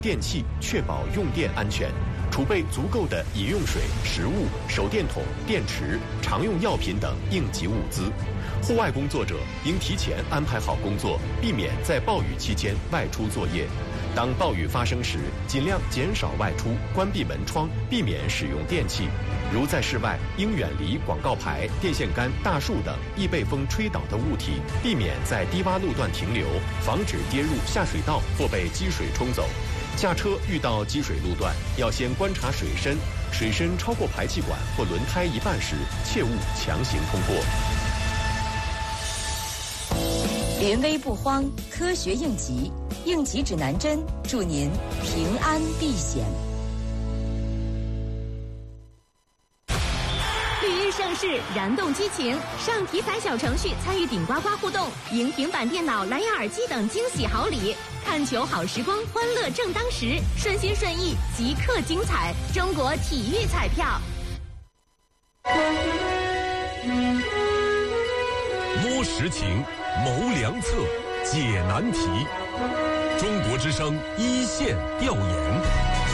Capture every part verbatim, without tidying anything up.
电器，确保用电安全，储备足够的饮用水、食物、手电筒、电池、常用药品等应急物资。户外工作者应提前安排好工作，避免在暴雨期间外出作业。当暴雨发生时，尽量减少外出，关闭门窗，避免使用电器。如在室外，应远离广告牌、电线杆、大树等易被风吹倒的物体，避免在低洼路段停留，防止跌入下水道或被积水冲走。驾车遇到积水路段，要先观察水深，水深超过排气管或轮胎一半时，切勿强行通过。 临危不慌，科学应急，应急指南针，祝您平安避险。 绿日盛世，燃动激情，上体彩小程序参与顶呱呱互动，赢平板电脑、蓝牙耳机等惊喜好礼。看球好时光，欢乐正当时，顺心顺意，即刻精彩。中国体育彩票。 摸实情，谋良策，解难题。中国之声一线调研。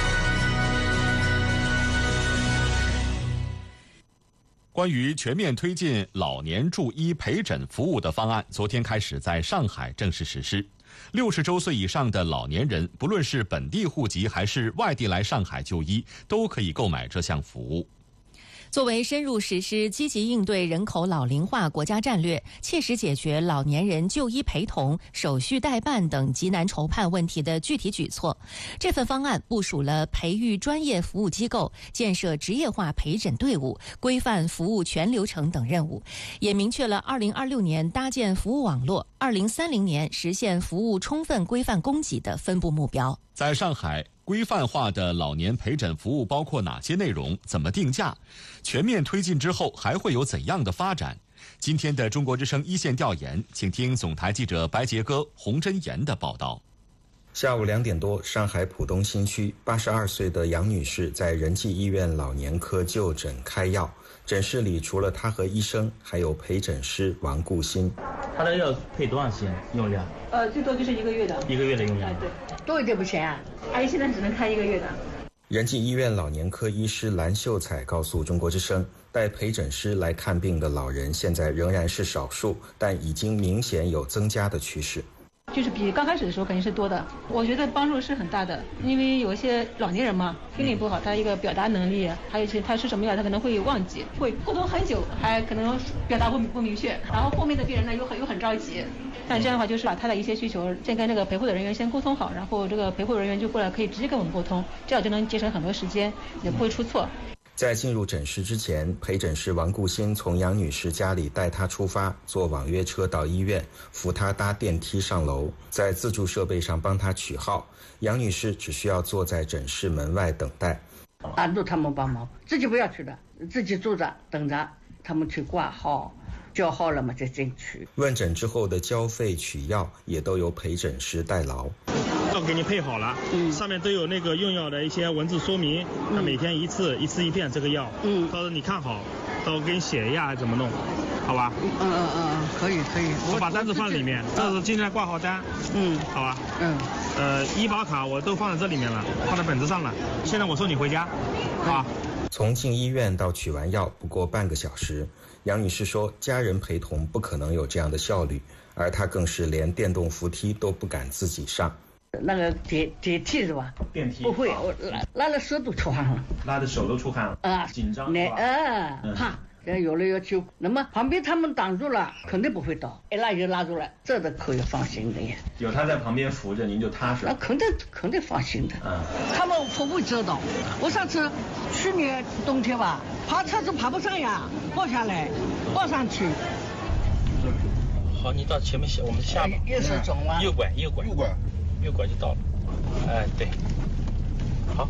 关于全面推进老年助医陪诊服务的方案，昨天开始在上海正式实施。六十周岁以上的老年人，不论是本地户籍还是外地来上海就医，都可以购买这项服务。 作为深入实施积极应对人口老龄化国家战略，切实解决老年人就医陪同、手续代办等急难筹判问题的具体举措，这份方案部署了培育专业服务机构、建设职业化陪诊队伍、规范服务全流程等任务，也明确了二零二六年搭建服务网络、二零三零年实现服务充分规范供给的分布目标。 在上海，规范化的老年陪诊服务包括哪些内容？怎么定价？全面推进之后还会有怎样的发展？今天的中国之声一线调研，请听总台记者白杰哥、洪真言的报道。 下午两点多，上海浦东新区八十二岁的杨女士在仁济医院老年科就诊开药，诊室里除了她和医生，还有陪诊师王顾新。 她的药配多长时间用量？ 呃，最多就是一个月的。 一个月的用量？ 哎，对，多一点不行啊。阿姨现在只能开一个月的。 仁济医院老年科医师蓝秀彩告诉中国之声，带陪诊师来看病的老人现在仍然是少数，但已经明显有增加的趋势。 就是比刚开始的时候肯定是多的，我觉得帮助是很大的，因为有一些老年人嘛，听力不好，他一个表达能力，还有一些他吃什么药，他可能会忘记，会沟通很久，还可能表达不不明确，然后后面的病人呢又很又很着急，但这样的话就是把他的一些需求先跟这个陪护的人员先沟通好，然后这个陪护人员就过来可以直接跟我们沟通，这样就能节省很多时间，也不会出错。 在进入诊室之前，陪诊师王顾新从杨女士家里带她出发，坐网约车到医院，扶她搭电梯上楼，在自助设备上帮她取号。杨女士只需要坐在诊室门外等待。 单独他们帮忙，自己不要去的，自己坐着等着他们去挂号，叫号了嘛再进去。 问诊之后的交费取药也都由陪诊师代劳。 药给你配好了，嗯，上面都有那个用药的一些文字说明，那、嗯、每天一次一次一片这个药，嗯，到时候你看好，到时候给你写一下怎么弄，好吧？ 嗯嗯嗯嗯，可以可以。 我把单子放里面，这是今天挂号单，嗯，好吧？嗯，呃，医保卡我都放在这里面了，放在本子上了。现在我送你回家，好吧？ 从进医院到取完药不过半个小时，杨女士说，家人陪同不可能有这样的效率，而她更是连电动扶梯都不敢自己上。 那个电电梯是吧？ 电梯不会，我拉拉的手都出汗了， 拉的手都出汗了啊，紧张那嗯怕，有了要求，那么旁边他们挡住了，肯定不会倒，一拉就拉住了，这都可以放心的呀。 有他在旁边扶着，您就踏实。 那肯定肯定放心的。嗯，他们不会知道。我上次去年冬天吧，爬车子爬不上呀，抱下来，抱上去。 好，你到前面下，我们下吧。 右手转弯， 右拐，右拐，右拐。右拐就到了，哎，对，好，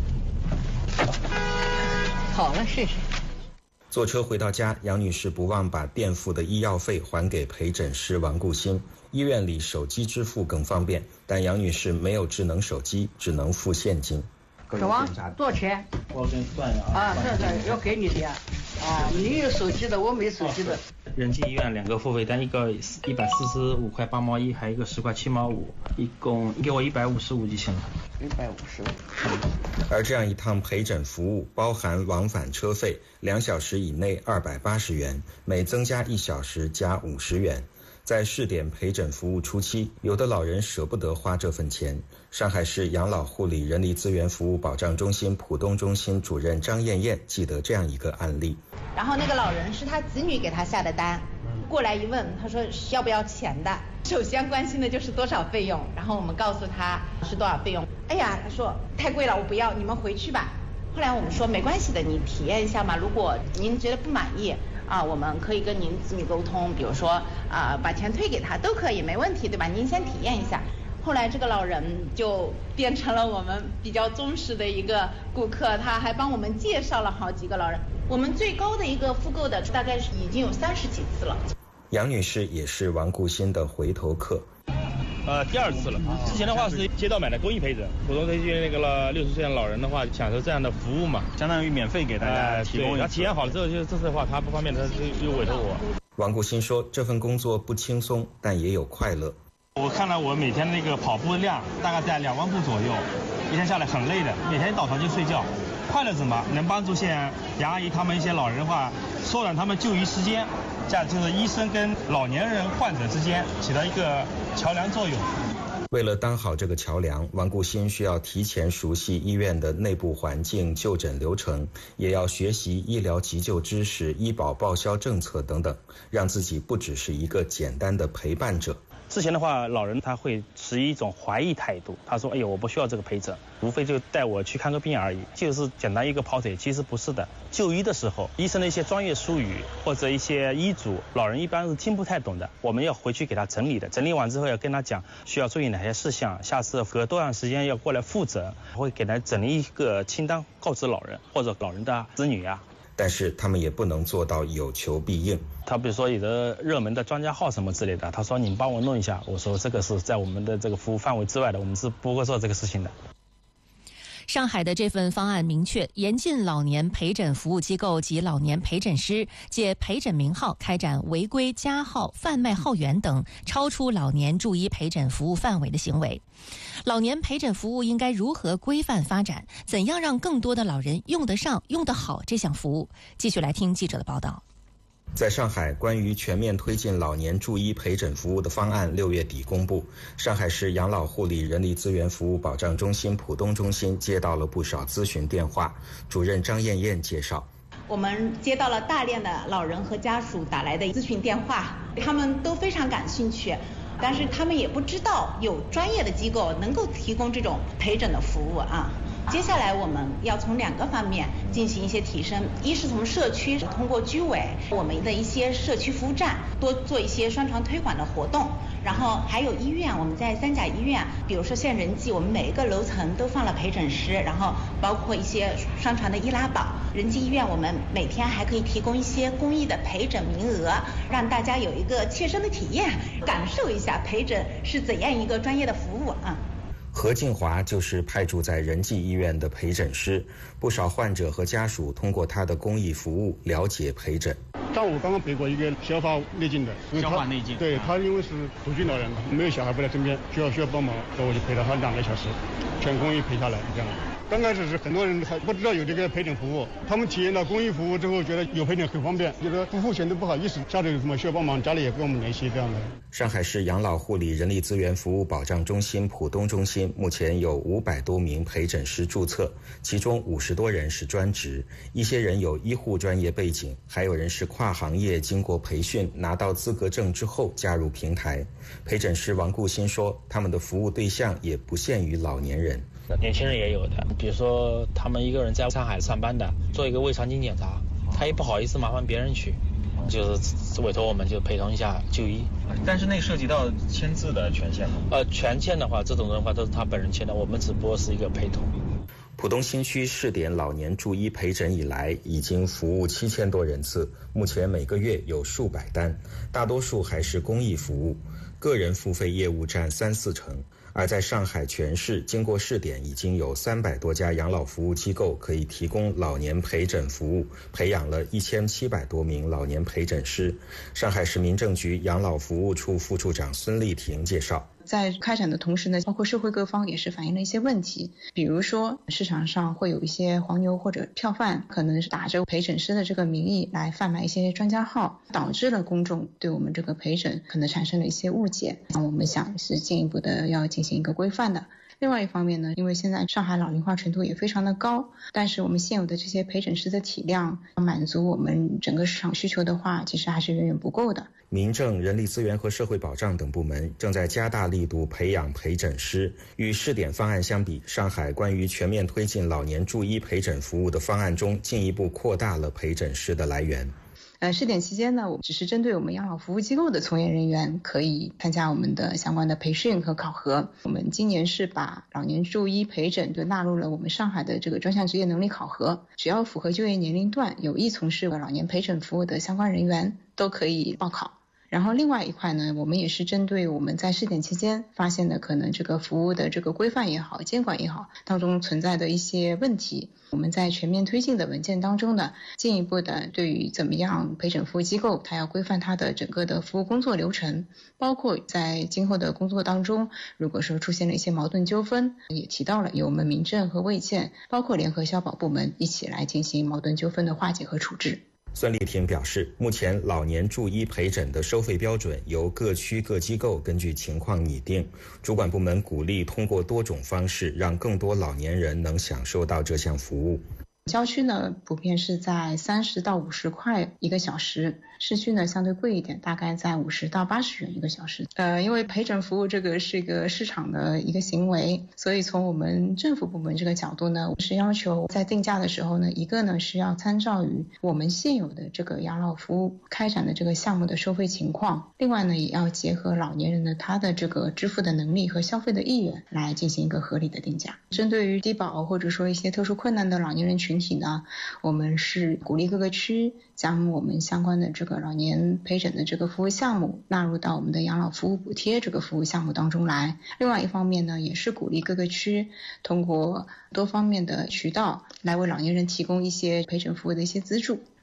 好了，谢谢。 坐车回到家，杨女士不忘把垫付的医药费还给陪诊师王顾新。医院里手机支付更方便，但杨女士没有智能手机，只能付现金。 小王，多少钱？ 我给你算一下啊。 啊，这这要给你的呀。啊，你有手机的，我没手机的。 仁济医院两个付费单，一个一百四十五块八毛一，还有一个十块七毛五，一共给我一百五十五就行了。 一百五十五。 而这样一趟陪诊服务包含往返车费，两小时以内二百八十元，每增加一小时加五十元。在试点陪诊服务初期，有的老人舍不得花这份钱。上海市养老护理人力资源服务保障中心浦东中心主任张艳艳记得这样一个案例。 然后那个老人是他子女给他下的单，过来一问，他说要不要钱的。首先关心的就是多少费用，然后我们告诉他是多少费用。哎呀，他说太贵了，我不要，你们回去吧。后来我们说没关系的，你体验一下嘛，如果您觉得不满意啊，我们可以跟您子女沟通，比如说啊，把钱退给他都可以，没问题，对吧？您先体验一下。后来这个老人就变成了我们比较忠实的一个顾客，他还帮我们介绍了好几个老人。我们最高的一个复购的大概是已经有三十几次了。 杨女士也是王顾新的回头客。 呃，第二次了。之前的话是街道买的公益陪诊，普通推荐那个了六十岁的老人的话，享受这样的服务嘛，相当于免费给大家提供。他体验好了之后，就这次的话他不方便，他就又委托我。 王顾新说，这份工作不轻松，但也有快乐。 我看了我每天那个跑步量大概在两万步左右，一天下来很累的，每天一倒头就睡觉。快乐什么？能帮助现杨阿姨他们一些老人的话，缩短他们就医时间，这样就是医生跟老年人患者之间起到一个桥梁作用。 为了当好这个桥梁，王顾新需要提前熟悉医院的内部环境、就诊流程，也要学习医疗急救知识、医保报销政策等等，让自己不只是一个简单的陪伴者。 之前的话，老人他会持一种怀疑态度，他说：“哎呦，我不需要这个陪诊，无非就带我去看个病而已，就是简单一个跑腿。”其实不是的，就医的时候，医生的一些专业术语或者一些医嘱，老人一般是听不太懂的，我们要回去给他整理的，整理完之后要跟他讲需要注意哪些事项，下次隔多长时间要过来复诊，会给他整理一个清单，告知老人或者老人的子女啊。 但是他们也不能做到有求必应。 他比如说有的热门的专家号什么之类的，他说你帮我弄一下，我说这个是在我们的这个服务范围之外的，我们是不会做这个事情的。 上海的这份方案明确，严禁老年陪诊服务机构及老年陪诊师借陪诊名号开展违规加号、贩卖号源等超出老年助医陪诊服务范围的行为。老年陪诊服务应该如何规范发展？怎样让更多的老人用得上、用得好这项服务？继续来听记者的报道。 在上海，关于全面推进老年助医陪诊服务的方案六月底公布。上海市养老护理人力资源服务保障中心浦东中心接到了不少咨询电话，主任张艳艳介绍。 我们接到了大量的老人和家属打来的咨询电话，他们都非常感兴趣，但是他们也不知道有专业的机构能够提供这种陪诊的服务啊。接下来我们要从两个方面进行一些提升，一是从社区通过居委我们的一些社区服务站多做一些宣传推广的活动，然后还有医院，我们在三甲医院，比如说像仁济，我们每一个楼层都放了陪诊师，然后包括一些宣传的易拉宝。仁济医院我们每天还可以提供一些公益的陪诊名额，让大家有一个切身的体验，感受一下陪诊是怎样一个专业的服务啊。 何静华就是派驻在仁济医院的陪诊师，不少患者和家属通过他的公益服务了解陪诊。 上午刚刚陪过一个消化内镜的， 消化内镜， 对他因为是独居老人，没有小孩不在身边，需要需要帮忙，所以我就陪了他两个小时，全公益陪下来这样。刚开始是很多人还不知道有这个陪诊服务，他们体验到公益服务之后，觉得有陪诊很方便，觉得不付钱都不好意思，家里有什么需要帮忙，家里也跟我们联系这样的。 上海市养老护理人力资源服务保障中心浦东中心目前有五百多名陪诊师注册，其中五十多人是专职，一些人有医护专业背景，还有人是跨行业经过培训拿到资格证之后加入平台。陪诊师王顾新说，他们的服务对象也不限于老年人。 年轻人也有的，比如说他们一个人在上海上班的，做一个胃肠镜检查，他也不好意思麻烦别人去，就是委托我们就陪同一下就医。 但是那涉及到签字的权限吗？ 呃，权签的话，这种的话都是他本人签的，我们只不过是一个陪同。 浦东新区试点老年助医陪诊以来，已经服务七千多人次，目前每个月有数百单，大多数还是公益服务，个人付费业务占三四成。 而在上海全市，经过试点，已经有三百多家养老服务机构可以提供老年陪诊服务，培养了一千七百多名老年陪诊师。上海市民政局养老服务处副处长孙丽婷介绍， 在开展的同时呢，包括社会各方也是反映了一些问题，比如说市场上会有一些黄牛或者票贩，可能是打着陪诊师的这个名义来贩卖一些专家号，导致了公众对我们这个陪诊可能产生了一些误解。那我们想是进一步的要进行一个规范的。另外一方面呢，因为现在上海老龄化程度也非常的高，但是我们现有的这些陪诊师的体量满足我们整个市场需求的话，其实还是远远不够的。 民政、人力资源和社会保障等部门正在加大力度培养陪诊师。与试点方案相比，上海关于全面推进老年助医陪诊服务的方案中，进一步扩大了陪诊师的来源。 呃，试点期间呢，我只是针对我们养老服务机构的从业人员可以参加我们的相关的培训和考核。我们今年是把老年助医陪诊就纳入了我们上海的这个专项职业能力考核，只要符合就业年龄段、有意从事老年陪诊服务的相关人员都可以报考。然后另外一块呢，我们也是针对我们在试点期间发现的可能这个服务的这个规范也好、监管也好当中存在的一些问题，我们在全面推进的文件当中呢，进一步的对于怎么样陪诊服务机构它要规范它的整个的服务工作流程，包括在今后的工作当中，如果说出现了一些矛盾纠纷，也提到了由我们民政和卫健包括联合消保部门一起来进行矛盾纠纷的化解和处置。 孙丽婷表示，目前老年助医陪诊的收费标准由各区各机构根据情况拟定，主管部门鼓励通过多种方式让更多老年人能享受到这项服务。 郊区呢普遍是在三十到五十块一个小时，市区呢相对贵一点，大概在五十到八十元一个小时。呃，因为陪诊服务这个是一个市场的一个行为，所以从我们政府部门这个角度呢，是要求在定价的时候呢，一个呢是要参照于我们现有的这个养老服务开展的这个项目的收费情况，另外呢也要结合老年人的他的这个支付的能力和消费的意愿来进行一个合理的定价。针对于低保或者说一些特殊困难的老年人群体呢，我们是鼓励各个区将我们相关的这个老年陪诊的这个服务项目纳入到我们的养老服务补贴这个服务项目当中来。另外一方面呢，也是鼓励各个区通过多方面的渠道来为老年人提供一些陪诊服务的一些资助。